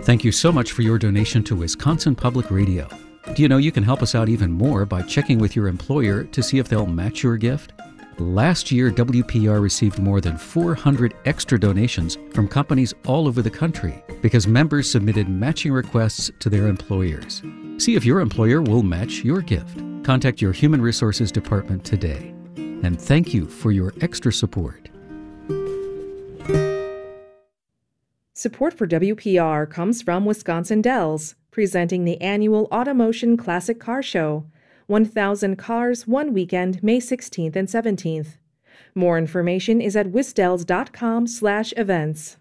Thank you so much for your donation to Wisconsin Public Radio. Do you know you can help us out even more by checking with your employer to see if they'll match your gift? Last year, WPR received more than 400 extra donations from companies all over the country because members submitted matching requests to their employers. See if your employer will match your gift. Contact your Human Resources Department today. And thank you for your extra support. Support for WPR comes from Wisconsin Dells, presenting the annual Automotion Classic Car Show. 1,000 cars, one weekend, May 16th and 17th. More information is at wisdells.com/events.